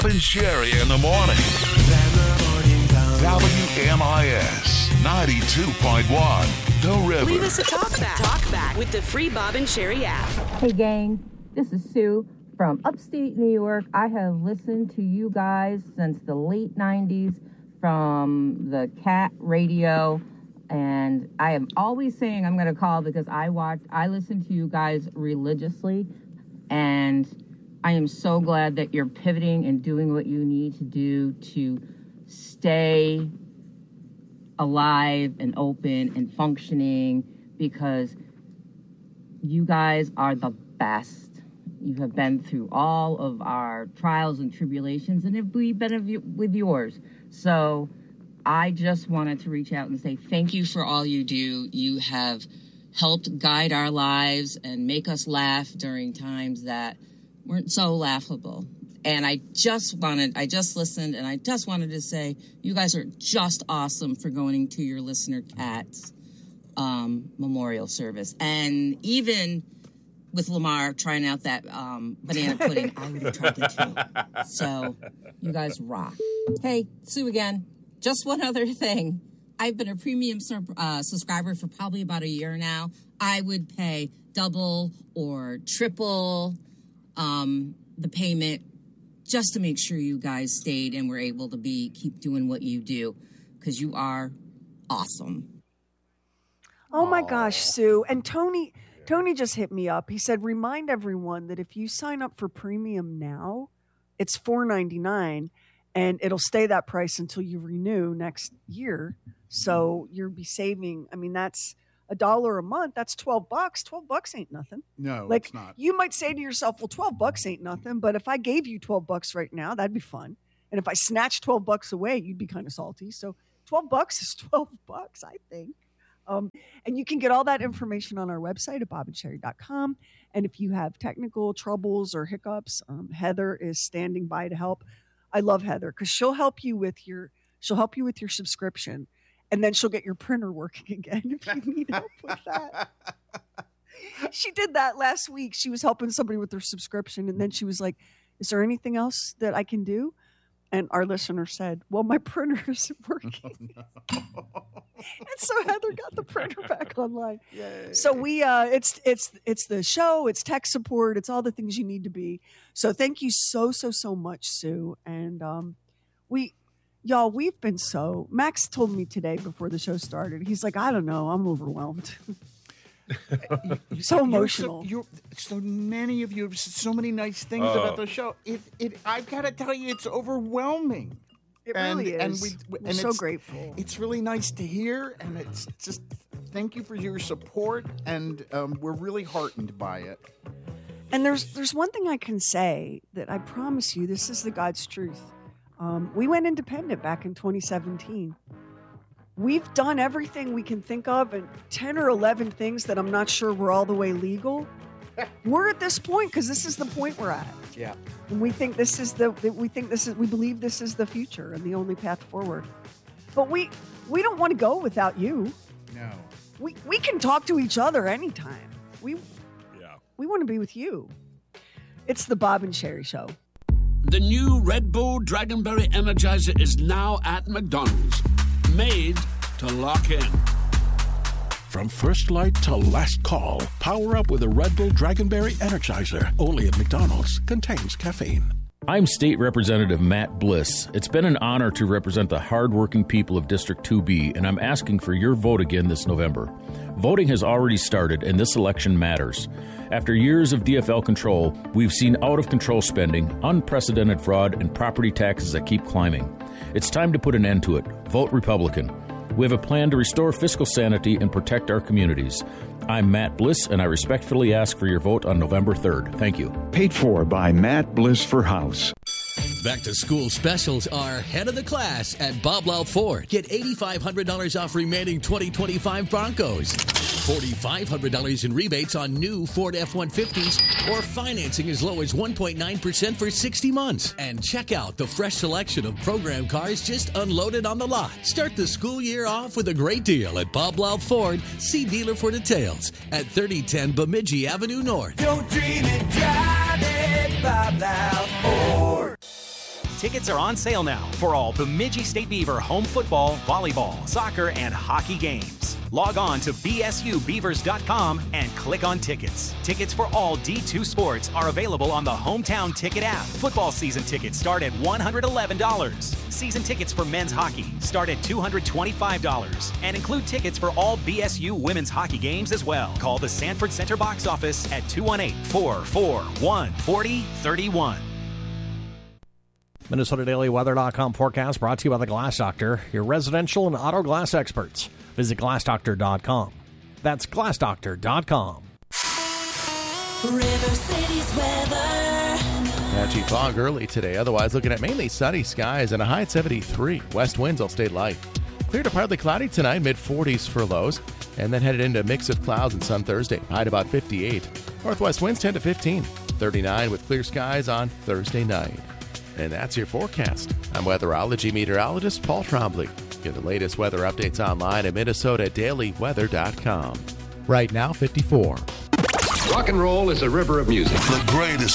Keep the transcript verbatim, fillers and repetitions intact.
and Sherry in the morning. W M I S ninety-two point one, The River. Leave us a talk back. Talk back with the free Bob and Sherry app. Hey, gang. This is Sue from upstate New York. I have listened to you guys since the late nineties from the Cat Radio. And I am always saying I'm going to call because I watch, I listen to you guys religiously. And I am so glad that you're pivoting and doing what you need to do to stay alive and open and functioning, because you guys are the best. You have been through all of our trials and tribulations, and we've been with yours. So I just wanted to reach out and say thank you for all you do. You have helped guide our lives and make us laugh during times that weren't so laughable. And I just wanted, I just listened, and I just wanted to say, you guys are just awesome for going to your listener Cat's um, memorial service. And even with Lamar trying out that um, banana pudding, I would have tried it too. So you guys rock. Hey, Sue again. Just one other thing. I've been a premium uh, subscriber for probably about a year now. I would pay double or triple um, the payment just to make sure you guys stayed and were able to be keep doing what you do, because you are awesome. Oh my gosh, Sue. And Tony Tony just hit me up. He said, remind everyone that if you sign up for premium now, it's four ninety-nine, and it'll stay that price until you renew next year. So you'll be saving, I mean, that's a dollar a month. That's twelve bucks. twelve bucks ain't nothing. No, like, it's not. You might say to yourself, well, twelve bucks ain't nothing. But if I gave you twelve bucks right now, that'd be fun. And if I snatched twelve bucks away, you'd be kind of salty. So twelve bucks is twelve bucks, I think. Um, and you can get all that information on our website at bob and sherry dot com. And if you have technical troubles or hiccups, um, Heather is standing by to help. I love Heather because she'll help you with your she'll help you with your subscription, and then she'll get your printer working again if you need help with that. She did that last week. She was helping somebody with their subscription, and then she was like, "Is there anything else that I can do?" And our listener said, "Well, my printer isn't working." Oh, no. And so Heather got the printer back online. Yay. So we, uh, it's it's it's the show, it's tech support, it's all the things you need to be. So thank you so so so much, Sue. And um, we, y'all, we've been so. Max told me today before the show started. He's like, I don't know, I'm overwhelmed. So emotional. You're so, you're, so many of you have said so many nice things uh. about the show. It it I've got to tell you, it's overwhelming. It and, really is. And we, We're and so it's, grateful. It's really nice to hear, and it's just thank you for your support, and um, we're really heartened by it. And there's there's one thing I can say that I promise you, this is the God's truth. Um, we went independent back in twenty seventeen. We've done everything we can think of, and ten or eleven things that I'm not sure were all the way legal. We're at this point because this is the point we're at. Yeah. And we think this is the we think this is we believe this is the future and the only path forward. But we we don't want to go without you. No. We we can talk to each other anytime. We yeah. We want to be with you. It's the Bob and Sherry Show. The new Red Bull Dragonberry Energizer is now at McDonald's. Made to lock in. From first light to last call, power up with a Red Bull Dragonberry Energizer. Only at McDonald's. Contains caffeine. I'm State Representative Matt Bliss. It's been an honor to represent the hardworking people of District two B, and I'm asking for your vote again this November. Voting has already started, and this election matters. After years of D F L control, we've seen out-of-control spending, unprecedented fraud, and property taxes that keep climbing. It's time to put an end to it. Vote Republican. We have a plan to restore fiscal sanity and protect our communities. I'm Matt Bliss, and I respectfully ask for your vote on November third. Thank you. Paid for by Matt Bliss for House. Back to school specials are head of the class at Bob Louth Ford. Get eight thousand five hundred dollars off remaining twenty twenty-five Broncos. four thousand five hundred dollars in rebates on new Ford F one fifties or financing as low as one point nine percent for sixty months. And check out the fresh selection of program cars just unloaded on the lot. Start the school year off with a great deal at Bob Louth Ford. See dealer for details at thirty ten Bemidji Avenue North. Don't dream it, drive it, Bob Louth Ford. Tickets are on sale now for all Bemidji State Beaver home football, volleyball, soccer, and hockey games. Log on to b s u beavers dot com and click on tickets. Tickets for all D two sports are available on the Hometown Ticket app. Football season tickets start at one hundred eleven dollars. Season tickets for men's hockey start at two hundred twenty-five dollars and include tickets for all B S U women's hockey games as well. Call the Sanford Center box office at two one eight, four four one, four zero three one. Minnesota Daily Weather dot com forecast brought to you by the Glass Doctor, your residential and auto glass experts. Visit glass doctor dot com. That's glass doctor dot com. River City's weather. Patchy fog early today, otherwise looking at mainly sunny skies and a high at seventy-three. West winds will stay light. Clear to partly cloudy tonight, mid forties for lows, and then headed into a mix of clouds and sun Thursday, high at about fifty-eight. Northwest winds ten to fifteen, thirty-nine with clear skies on Thursday night. And that's your forecast. I'm weatherology meteorologist Paul Trombley. Get the latest weather updates online at Minnesota Daily Weather dot com. Right now, fifty-four. Rock and roll is a river of music. The greatest